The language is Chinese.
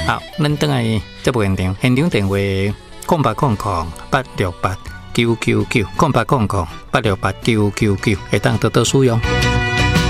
好，咱等下节目现场电话0800868999，0800868999，会当多多使用。